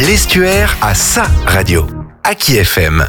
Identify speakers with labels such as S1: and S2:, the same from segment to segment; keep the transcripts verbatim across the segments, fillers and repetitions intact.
S1: L'Estuaire a sa radio. Aki F M.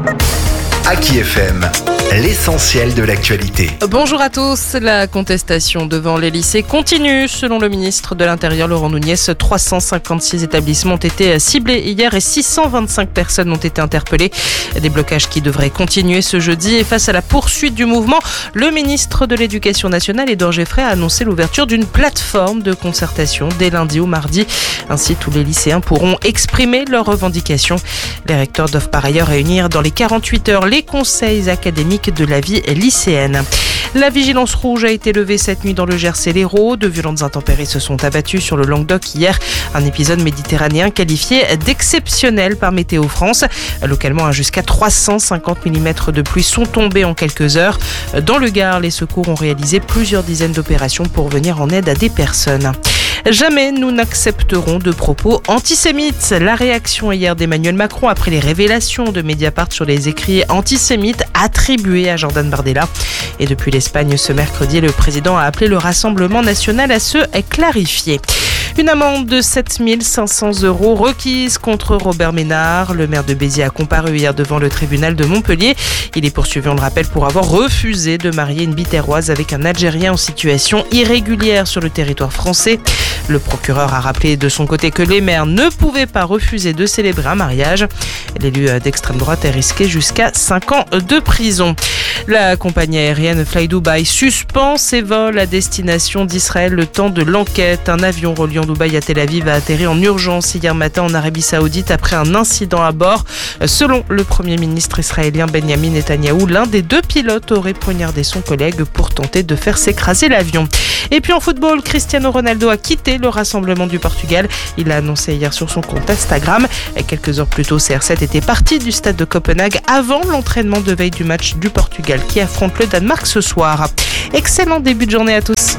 S1: Aki F M, l'essentiel de l'actualité.
S2: Bonjour à tous. La contestation devant les lycées continue. Selon le ministre de l'Intérieur, Laurent Nunez, trois cent cinquante-six établissements ont été ciblés hier et six cent vingt-cinq personnes ont été interpellées. Des blocages qui devraient continuer ce jeudi. Et face à la poursuite du mouvement, le ministre de l'Éducation nationale, Édouard Geoffray, a annoncé l'ouverture d'une plateforme de concertation dès lundi ou mardi. Ainsi, tous les lycéens pourront exprimer leurs revendications. Les recteurs doivent par ailleurs réunir dans les quarante-huit heures les conseils académiques de la vie lycéenne. La vigilance rouge a été levée cette nuit dans le Gers et l'Hérault. De violentes intempéries se sont abattues sur le Languedoc hier. Un épisode méditerranéen qualifié d'exceptionnel par Météo France. Localement, jusqu'à trois cent cinquante millimètres de pluie sont tombés en quelques heures. Dans le Gard, les secours ont réalisé plusieurs dizaines d'opérations pour venir en aide à des personnes. Jamais nous n'accepterons de propos antisémites. La réaction hier d'Emmanuel Macron après les révélations de Mediapart sur les écrits antisémites attribués à Jordan Bardella. Et depuis l'Espagne ce mercredi, le président a appelé le Rassemblement national à se clarifier. Une amende de sept mille cinq cents euros requise contre Robert Ménard. Le maire de Béziers a comparu hier devant le tribunal de Montpellier. Il est poursuivi, on le rappelle, pour avoir refusé de marier une Biterroise avec un Algérien en situation irrégulière sur le territoire français. Le procureur a rappelé de son côté que les maires ne pouvaient pas refuser de célébrer un mariage. L'élu d'extrême droite est risqué jusqu'à cinq ans de prison. La compagnie aérienne Fly Dubai suspend ses vols à destination d'Israël le temps de l'enquête. Un avion reliant Dubaï à Tel Aviv a atterri en urgence hier matin en Arabie Saoudite après un incident à bord. Selon le Premier ministre israélien Benjamin Netanyahou, l'un des deux pilotes aurait poignardé son collègue pour tenter de faire s'écraser l'avion. Et puis en football, Cristiano Ronaldo a quitté le rassemblement du Portugal. Il l'a annoncé hier sur son compte Instagram. Quelques heures plus tôt, C R sept était parti du stade de Copenhague avant l'entraînement de veille du match du Portugal qui affronte le Danemark ce soir. Excellent début de journée à tous.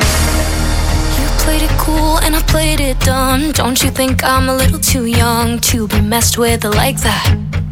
S3: Played it cool and I played it dumb. Don't you think I'm a little too young to be messed with like that?